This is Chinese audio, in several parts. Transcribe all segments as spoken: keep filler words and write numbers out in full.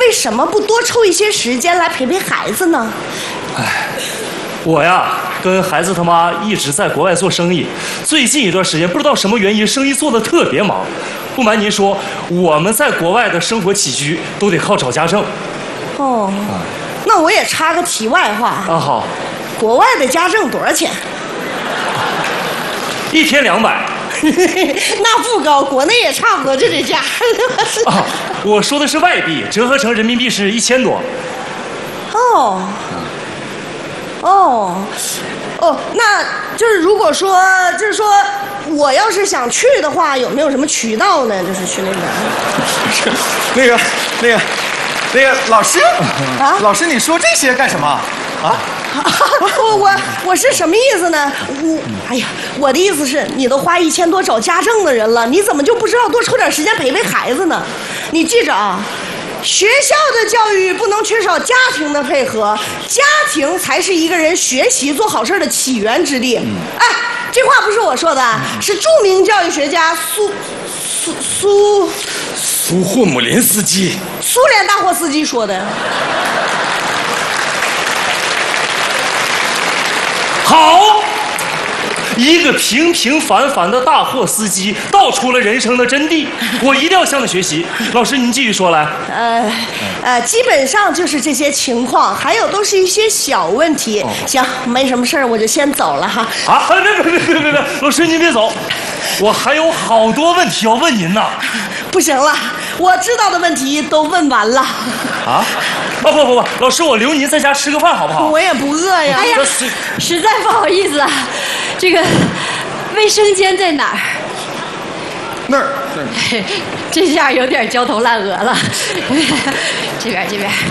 为什么不多抽一些时间来陪陪孩子呢？ 哎，我呀，跟孩子他妈一直在国外做生意，最近一段时间不知道什么原因，生意做得特别忙。不瞒您说，我们在国外的生活起居都得靠找家政。 哦，啊、那我也插个题外话啊，好。 国外的家政多少钱？ 一天两百。 那不高，国内也差不多就这价。 啊，我说的是外币，折合成人民币是一千多。 哦，哦，哦，那就是如果说，就是说，我要是想去的话，有没有什么渠道呢？就是去那边。 那个，那个，那个老师啊，老师，你说这些干什么啊？ 我我我是什么意思呢？我哎呀，我的意思是，你都花一千多找家政的人了，你怎么就不知道多抽点时间陪陪孩子呢？你记着啊，学校的教育不能缺少家庭的配合，家庭才是一个人学习做好事的起源之地。嗯、哎，这话不是我说的，是著名教育学家苏苏苏苏霍姆林斯基， 苏联大货司机说的。 好，一个平平凡凡的大货司机道出了人生的真谛，我一定要向他学习。老师，您继续说来。 呃，呃，基本上就是这些情况，还有都是一些小问题。哦、行，没什么事儿，我就先走了哈。 啊，别别别别别别，老师您别走，我还有好多问题要问您呢。 不行了，我知道的问题都问完了。 啊？啊不不不，老师，我留您在家吃个饭好不好？ 我也不饿呀。 哎呀，实在不好意思啊，这个卫生间在哪儿？ 那儿。 这下有点焦头烂额了。这边这边。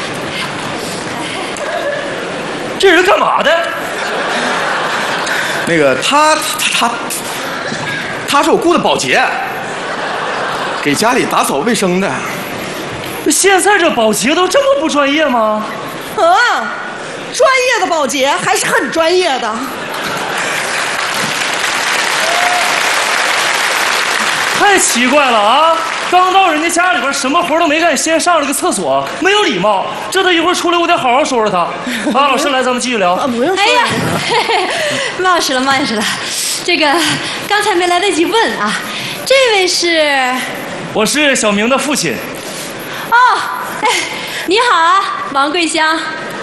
这人干嘛的？ 那个他他他他是我雇的保洁，给家里打扫卫生的。 现在这保洁都这么不专业吗？ 啊，专业的保洁还是很专业的。 太奇怪了啊！刚到人家家里边，什么活都没干，先上了个厕所，没有礼貌。这他一会儿出来，我得好好说说他。啊，老师来，咱们继续聊。 啊，不用说。 哎呀，冒失了，冒失了。这个刚才没来得及问啊，这位是？ 我是小明的父亲。 哦，哎，你好啊，王桂香。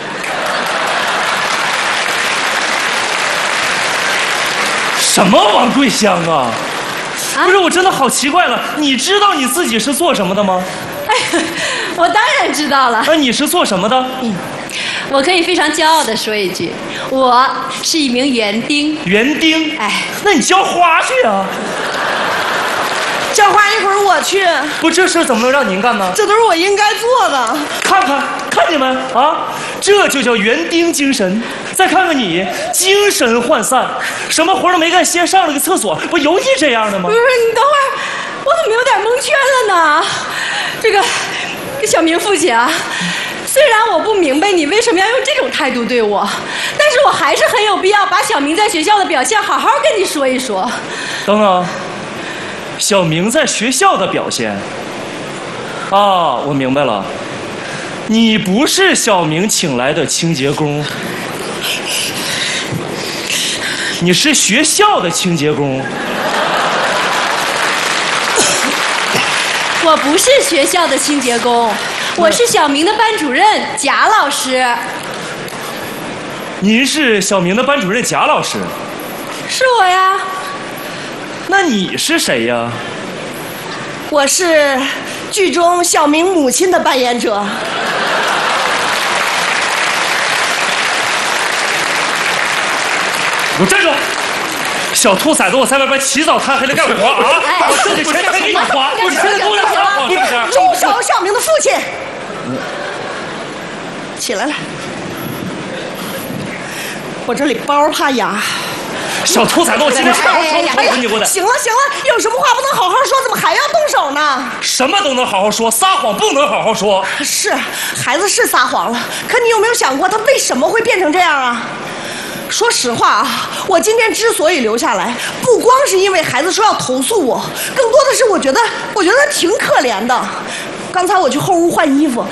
什么王桂香啊？啊不是，我真的好奇怪了，你知道你自己是做什么的吗？ 哎，我当然知道了。 那你是做什么的？ 嗯，我可以非常骄傲地说一句，我是一名园丁。 园丁？ 哎， 那你浇花去啊。 浇花一会儿我去。 不，这事怎么能让您干呢？ 这都是我应该做的。 看看，看见没啊？这就叫园丁精神。再看看你，精神涣散，什么活都没干，先上了个厕所，不有你这样的吗？ 不是，你等会儿，我怎么有点蒙圈了呢？这个小明父亲啊，虽然我不明白你为什么要用这种态度对我，但是我还是很有必要把小明在学校的表现好好跟你说一说。 等等。小明在学校的表现啊，我明白了，你不是小明请来的清洁工，你是学校的清洁工。 我不是学校的清洁工，我是小明的班主任贾老师。 您是小明的班主任贾老师？ 是我呀。 那你是谁呀？ 我是剧中小明母亲的扮演者。 给我站住！小兔崽子，我在外边起早贪黑的干活啊！我挣的钱还给你花，我现在给我撒谎是不是？ 住手！小明的父亲，起来了，我这里包怕哑。 小兔崽子，我今天好好说，我跟你过的。 行了行了，有什么话不能好好说，怎么还要动手呢？ 什么都能好好说，撒谎不能好好说。 是，孩子是撒谎了，可你有没有想过他为什么会变成这样啊？说实话啊，我今天之所以留下来，不光是因为孩子说要投诉我，更多的是我觉得，我觉得他挺可怜的。刚才我去后屋换衣服，